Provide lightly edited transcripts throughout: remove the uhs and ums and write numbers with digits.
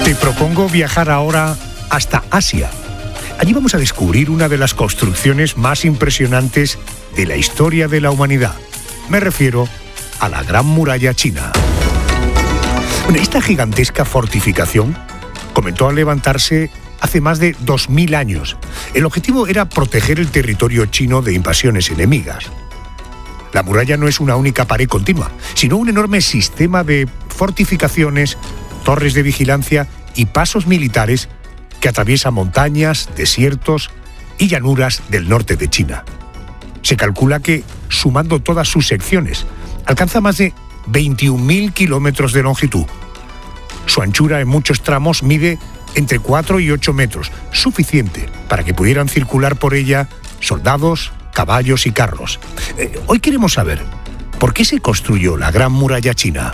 Te propongo viajar ahora hasta Asia. Allí vamos a descubrir una de las construcciones más impresionantes de la historia de la humanidad. Me refiero a la Gran Muralla China. Bueno, esta gigantesca fortificación comenzó a levantarse hace más de 2000 años. El objetivo era proteger el territorio chino de invasiones enemigas. La muralla no es una única pared continua, sino un enorme sistema de fortificaciones, torres de vigilancia y pasos militares que atraviesa montañas, desiertos y llanuras del norte de China. Se calcula que, sumando todas sus secciones, alcanza más de 21.000 kilómetros de longitud. Su anchura en muchos tramos mide entre 4 y 8 metros, suficiente para que pudieran circular por ella soldados, caballos y carros. Hoy queremos saber por qué se construyó la Gran Muralla China.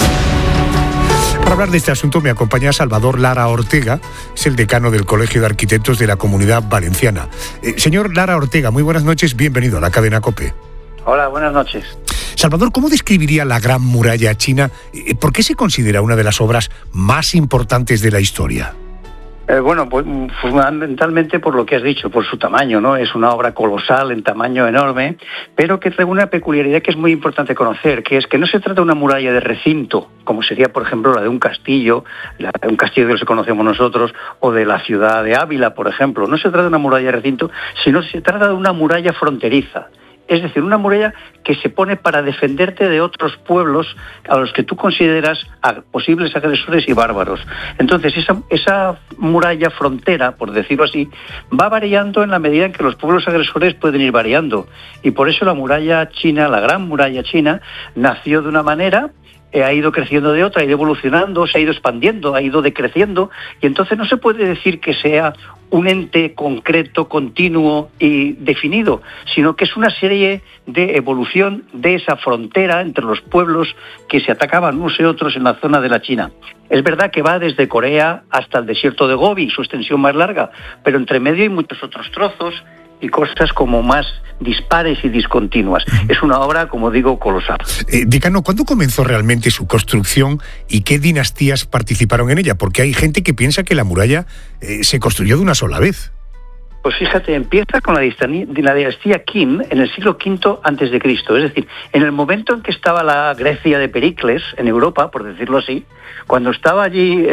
Para hablar de este asunto me acompaña Salvador Lara Ortega, es el decano del Colegio de Arquitectos de la Comunidad Valenciana. Señor Lara Ortega, muy buenas noches, bienvenido a la cadena COPE. Hola, buenas noches. Salvador, ¿cómo describiría la Gran Muralla China? ¿Por qué se considera una de las obras más importantes de la historia? Bueno, pues fundamentalmente por lo que has dicho, por su tamaño, ¿no? Es una obra colosal, en tamaño enorme, pero que trae una peculiaridad que es muy importante conocer, que es que no se trata de una muralla de recinto, como sería, por ejemplo, la de un castillo que los conocemos nosotros, o de la ciudad de Ávila, por ejemplo. No se trata de una muralla de recinto, sino se trata de una muralla fronteriza. Es decir, una muralla que se pone para defenderte de otros pueblos a los que tú consideras posibles agresores y bárbaros. Entonces, esa muralla frontera, por decirlo así, va variando en la medida en que los pueblos agresores pueden ir variando. Y por eso la muralla china, la Gran Muralla China, nació de una manera, ha ido creciendo de otra, ha ido evolucionando, se ha ido expandiendo, ha ido decreciendo, y entonces no se puede decir que sea un ente concreto, continuo y definido, sino que es una serie de evolución de esa frontera entre los pueblos que se atacaban unos y otros en la zona de la China. Es verdad que va desde Corea hasta el desierto de Gobi, su extensión más larga, pero entre medio hay muchos otros trozos y cosas como más dispares y discontinuas. Es una obra, como digo, colosal. Decano, ¿cuándo comenzó realmente su construcción y qué dinastías participaron en ella? Porque hay gente que piensa que la muralla se construyó de una sola vez. Pues fíjate, empieza con la dinastía Qin en el siglo V a.C., es decir, en el momento en que estaba la Grecia de Pericles, en Europa, por decirlo así, cuando estaba allí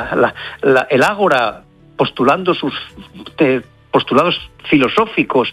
el ágora postulando sus postulados filosóficos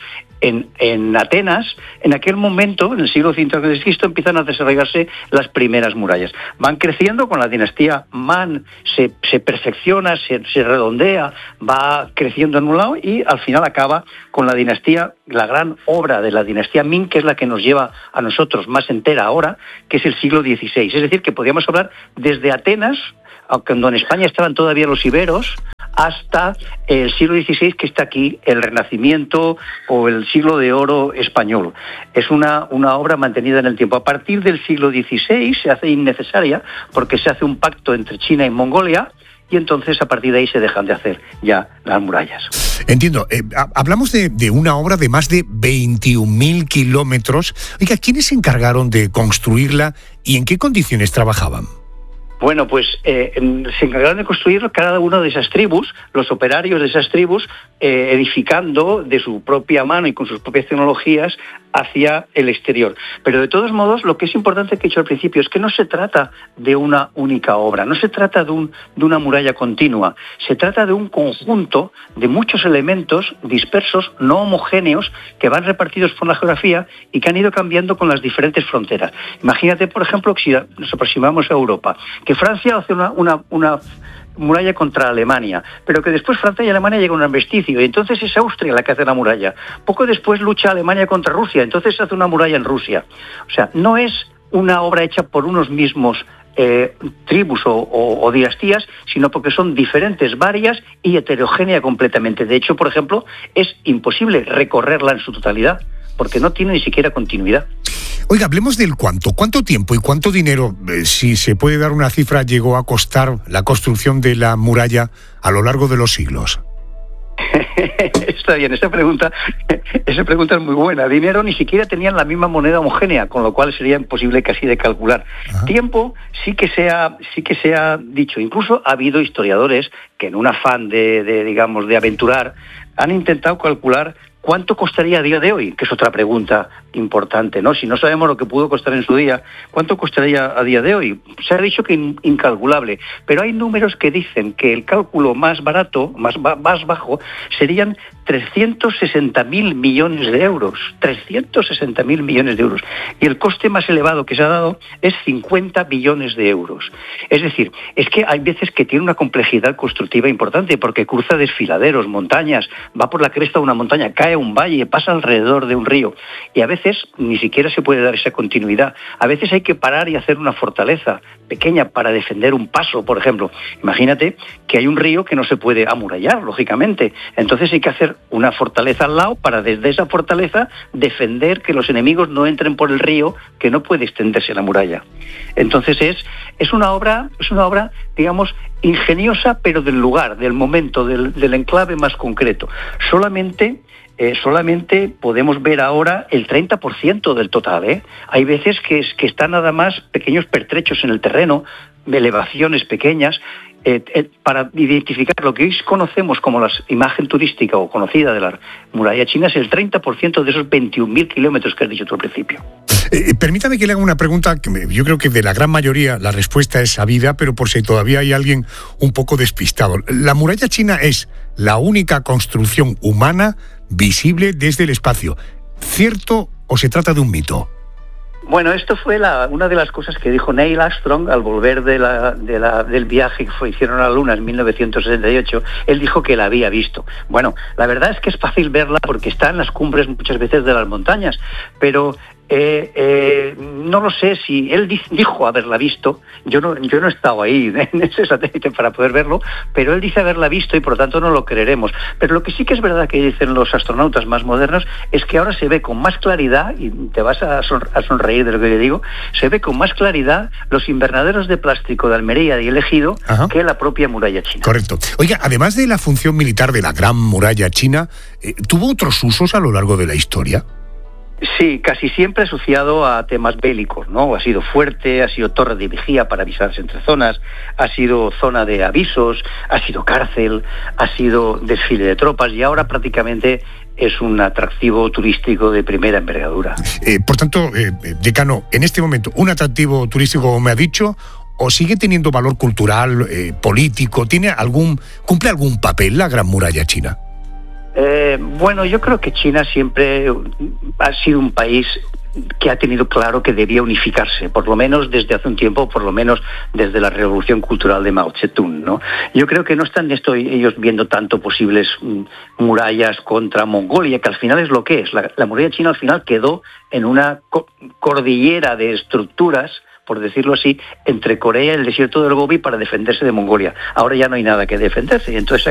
en Atenas, en aquel momento, en el siglo V a.C., empiezan a desarrollarse las primeras murallas. Van creciendo con la dinastía Man, se perfecciona, se redondea, va creciendo en un lado y al final acaba con la gran obra de la dinastía Ming, que es la que nos lleva a nosotros más entera ahora, que es el siglo XVI. Es decir, que podríamos hablar desde Atenas, aunque en España estaban todavía los iberos, hasta el siglo XVI, que está aquí, el Renacimiento o el siglo de oro español. Es una obra mantenida en el tiempo. A partir del siglo XVI se hace innecesaria porque se hace un pacto entre China y Mongolia y entonces a partir de ahí se dejan de hacer ya las murallas. Entiendo. Hablamos de una obra de más de 21.000 kilómetros. Oiga, ¿quiénes se encargaron de construirla y en qué condiciones trabajaban? Bueno, pues se encargaron de construirlo cada una de esas tribus, los operarios de esas tribus, edificando de su propia mano y con sus propias tecnologías hacia el exterior. Pero de todos modos, lo que es importante que he dicho al principio es que no se trata de una única obra, no se trata de una muralla continua, se trata de un conjunto de muchos elementos dispersos, no homogéneos, que van repartidos por la geografía y que han ido cambiando con las diferentes fronteras. Imagínate, por ejemplo, si nos aproximamos a Europa, que Francia hace una muralla contra Alemania, pero que después Francia y Alemania llegan a un armisticio, y entonces es Austria la que hace la muralla. Poco después lucha Alemania contra Rusia, entonces hace una muralla en Rusia. O sea, no es una obra hecha por unos mismos tribus o dinastías, sino porque son diferentes, varias y heterogénea completamente. De hecho, por ejemplo, es imposible recorrerla en su totalidad, porque no tiene ni siquiera continuidad. Oiga, hablemos del cuánto. ¿Cuánto tiempo y cuánto dinero, si se puede dar una cifra, llegó a costar la construcción de la muralla a lo largo de los siglos? Está bien, esa pregunta es muy buena. Dinero, ni siquiera tenían la misma moneda homogénea, con lo cual sería imposible casi de calcular. Ajá. Tiempo sí que se ha dicho. Incluso ha habido historiadores que en un afán de aventurar han intentado calcular ¿cuánto costaría a día de hoy? Que es otra pregunta importante, ¿no? Si no sabemos lo que pudo costar en su día, ¿cuánto costaría a día de hoy? Se ha dicho que incalculable, pero hay números que dicen que el cálculo más barato, más bajo, serían 360.000 millones de euros. 360.000 millones de euros. Y el coste más elevado que se ha dado es 50 billones de euros. Es decir, es que hay veces que tiene una complejidad constructiva importante porque cruza desfiladeros, montañas, va por la cresta de una montaña, cae un valle, pasa alrededor de un río. Y a veces ni siquiera se puede dar esa continuidad. A veces hay que parar y hacer una fortaleza pequeña para defender un paso, por ejemplo. Imagínate que hay un río que no se puede amurallar, lógicamente. Entonces hay que hacer una fortaleza al lado para desde esa fortaleza defender que los enemigos no entren por el río, que no puede extenderse la muralla. Entonces es una obra, digamos, ingeniosa, pero del lugar, del momento, del enclave más concreto. Solamente podemos ver ahora el 30% del total, Hay veces que están nada más pequeños pertrechos en el terreno, elevaciones pequeñas, para identificar lo que hoy conocemos como la imagen turística o conocida de la muralla china, es el 30% de esos 21.000 kilómetros que has dicho tú al principio. Permítame que le haga una pregunta que yo creo que de la gran mayoría la respuesta es sabida, pero por si todavía hay alguien un poco despistado. ¿La muralla china es la única construcción humana visible desde el espacio? ¿Cierto o se trata de un mito? Bueno, esto fue una de las cosas que dijo Neil Armstrong al volver del viaje que hicieron a la Luna en 1968. Él dijo que la había visto. Bueno, la verdad es que es fácil verla porque está en las cumbres muchas veces de las montañas, pero no lo sé si él dijo haberla visto. Yo no he estado ahí en ese satélite para poder verlo, pero él dice haberla visto y por lo tanto no lo creeremos. Pero lo que sí que es verdad que dicen los astronautas más modernos es que ahora se ve con más claridad, y te vas a sonreír de lo que le digo, se ve con más claridad los invernaderos de plástico de Almería y El Ejido que la propia muralla china. Correcto. Oiga, además de la función militar de la gran muralla china, ¿tuvo otros usos a lo largo de la historia? Sí, casi siempre asociado a temas bélicos, ¿no? Ha sido fuerte, ha sido torre de vigía para avisarse entre zonas, ha sido zona de avisos, ha sido cárcel, ha sido desfile de tropas y ahora prácticamente es un atractivo turístico de primera envergadura. Por tanto, decano, en este momento, un atractivo turístico, como me ha dicho, ¿o sigue teniendo valor cultural, político? ¿Cumple algún papel la Gran Muralla china? Bueno, yo creo que China siempre ha sido un país que ha tenido claro que debía unificarse, por lo menos desde hace un tiempo, por lo menos desde la revolución cultural de Mao Zedong, ¿no? Yo creo que no están ellos viendo tanto posibles murallas contra Mongolia, que al final es lo que es. La muralla china al final quedó en una cordillera de estructuras, por decirlo así, entre Corea y el desierto del Gobi para defenderse de Mongolia. Ahora ya no hay nada que defenderse y entonces